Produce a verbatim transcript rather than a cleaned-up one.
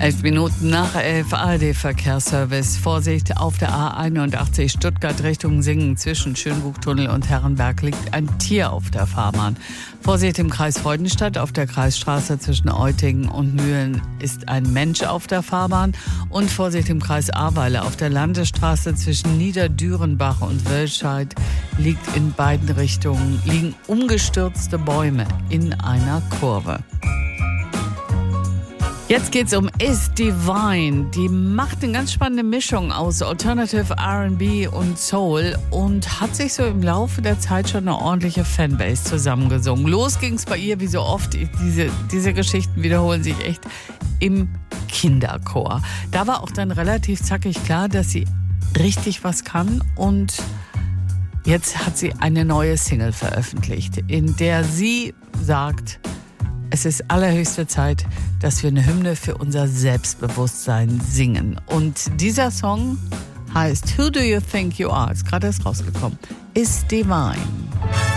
Elf Minuten nach elf, A R D-Verkehrsservice. Vorsicht, auf der A einundachtzig Stuttgart Richtung Singen zwischen Schönbuchtunnel und Herrenberg liegt ein Tier auf der Fahrbahn. Vorsicht im Kreis Freudenstadt, auf der Kreisstraße zwischen Eutingen und Mühlen ist ein Mensch auf der Fahrbahn. Und Vorsicht im Kreis Ahrweiler, auf der Landesstraße zwischen Niederdürenbach und Wölscheid liegt in beiden Richtungen, liegen umgestürzte Bäume in einer Kurve. Jetzt geht's um Is Divine. Die macht eine ganz spannende Mischung aus Alternative R and B und Soul und hat sich so im Laufe der Zeit schon eine ordentliche Fanbase zusammengesungen. Los ging's bei ihr, wie so oft, diese, diese Geschichten wiederholen sich echt, im Kinderchor. Da war auch dann relativ zackig klar, dass sie richtig was kann, und jetzt hat sie eine neue Single veröffentlicht, in der sie sagt, es ist allerhöchste Zeit, dass wir eine Hymne für unser Selbstbewusstsein singen. Und dieser Song heißt Who Do You Think You Are? Ist gerade erst rausgekommen. Is Divine.